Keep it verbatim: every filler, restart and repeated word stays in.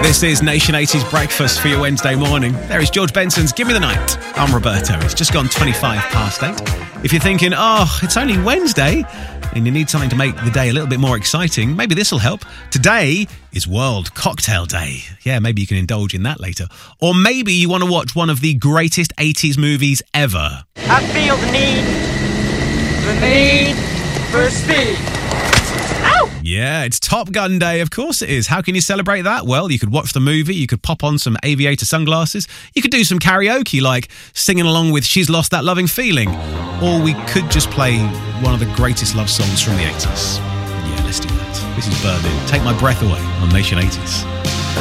This is Nation eighties Breakfast for your Wednesday morning. There is George Benson's Give Me the Night. I'm Roberto. It's just gone twenty-five past eight. If you're thinking, oh, it's only Wednesday, and you need something to make the day a little bit more exciting, maybe this will help. Today is World Cocktail Day. Yeah, maybe you can indulge in that later. Or maybe you want to watch one of the greatest eighties movies ever. I feel the need, the need for speed. Ow! Yeah, it's Top Gun Day, of course it is. How can you celebrate that? Well, you could watch the movie, you could pop on some aviator sunglasses, you could do some karaoke, like singing along with She's Lost That Loving Feeling, or we could just play one of the greatest love songs from the eighties. Yeah, let's do that. This is Berlin. Take My Breath Away on Nation eighties.